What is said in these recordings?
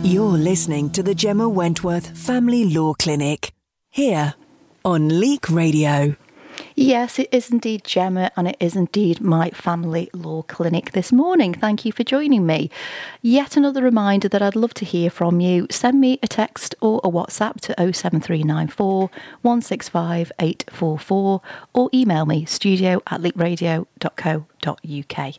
You're listening to the Gemma Wentworth Family Law Clinic, here on Leak Radio. Yes, it is indeed Gemma, and it is indeed my family law clinic this morning. Thank you for joining me. Yet another reminder that I'd love to hear from you. Send me a text or a WhatsApp to 07394 165 844 or email me studio@leakradio.co.uk.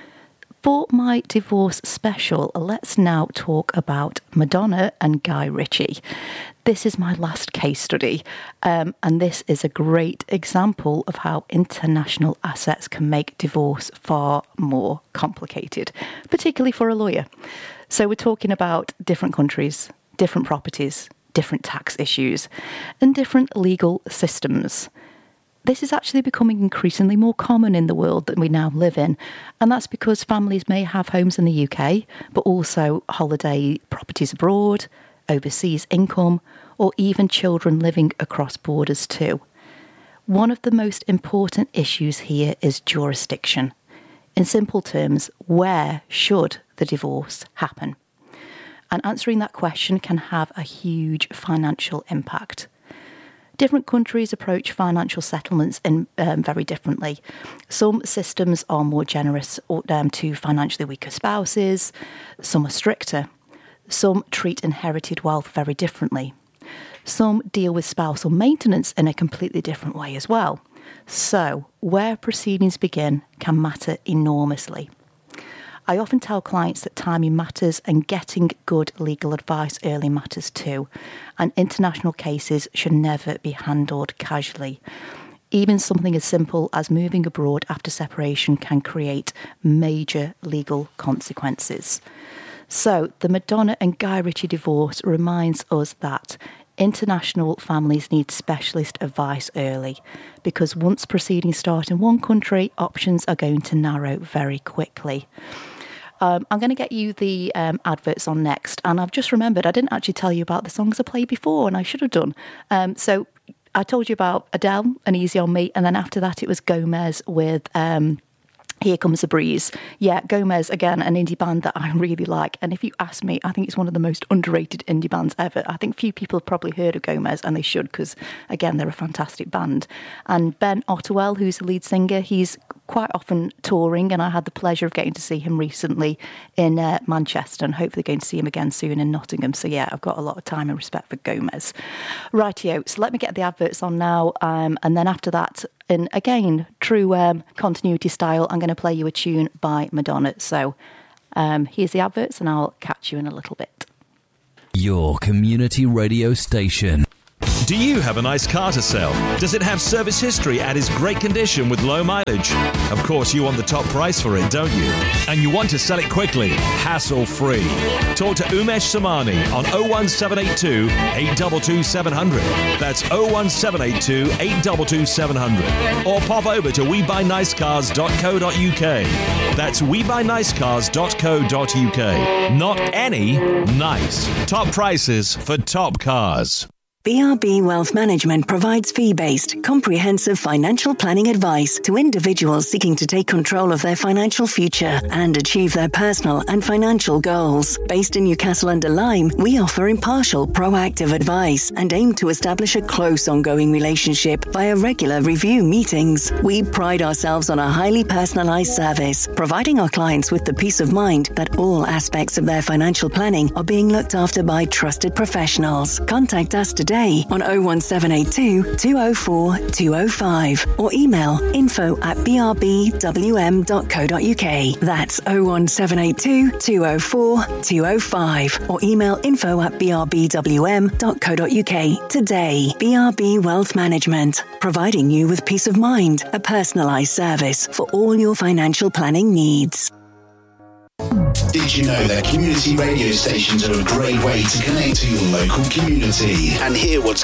For my divorce special, let's now talk about Madonna and Guy Ritchie. This is my last case study, and this is a great example of how international assets can make divorce far more complicated, particularly for a lawyer. So we're talking about different countries, different properties, different tax issues, and different legal systems. This is actually becoming increasingly more common in the world that we now live in, and that's because families may have homes in the UK, but also holiday properties abroad, overseas income, or even children living across borders too. One of the most important issues here is jurisdiction. In simple terms, where should the divorce happen? And answering that question can have a huge financial impact. Different countries approach financial settlements very differently. Some systems are more generous to financially weaker spouses. Some are stricter. Some treat inherited wealth very differently. Some deal with spousal maintenance in a completely different way as well. So, where proceedings begin can matter enormously. I often tell clients that timing matters and getting good legal advice early matters too. And international cases should never be handled casually. Even something as simple as moving abroad after separation can create major legal consequences. So, the Madonna and Guy Ritchie divorce reminds us that international families need specialist advice early, because once proceedings start in one country, options are going to narrow very quickly. I'm going to get you the adverts on next, and I've just remembered I didn't actually tell you about the songs I played before, and I should have done. So I told you about Adele and Easy On Me, and then after that it was Gomez with Here Comes the Breeze. Yeah, Gomez, again, an indie band that I really like. And if you ask me, I think it's one of the most underrated indie bands ever. I think few people have probably heard of Gomez, and they should, because, again, they're a fantastic band. And Ben Ottewell, who's the lead singer, he's quite often touring, and I had the pleasure of getting to see him recently in Manchester, and hopefully going to see him again soon in Nottingham. So, yeah, I've got a lot of time and respect for Gomez. Rightio, so let me get the adverts on now, and then after that, in, again, true continuity style, I'm going to play you a tune by Madonna. So here's the adverts, and I'll catch you in a little bit. Your community radio station. Do you have a nice car to sell? Does it have service history and is great condition with low mileage? Of course, you want the top price for it, don't you? And you want to sell it quickly, hassle-free. Talk to Umesh Samani on 01782 822 700. That's 01782 822 700. Or pop over to webuynicecars.co.uk. That's webuynicecars.co.uk. Not any, nice. Top prices for top cars. BRB Wealth Management provides fee-based, comprehensive financial planning advice to individuals seeking to take control of their financial future and achieve their personal and financial goals. Based in Newcastle-under-Lyme, we offer impartial, proactive advice and aim to establish a close, ongoing relationship via regular review meetings. We pride ourselves on a highly personalised service, providing our clients with the peace of mind that all aspects of their financial planning are being looked after by trusted professionals. Contact us today on 01782 204 205 or email info@brbwm.co.uk. That's 01782 204 205 or email info@brbwm.co.uk today. BRB Wealth Management, providing you with peace of mind, a personalised service for all your financial planning needs. Did you know that community radio stations are a great way to connect to your local community and hear what's